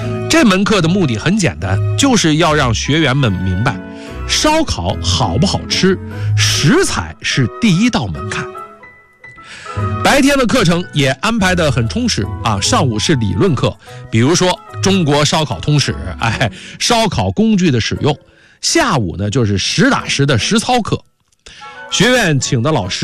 这门课的目的很简单，就是要让学员们明白，烧烤好不好吃，食材是第一道门槛。白天的课程也安排得很充实啊，上午是理论课，比如说中国烧烤通史，烧烤工具的使用。下午呢就是实打实的实操课，学院请的老师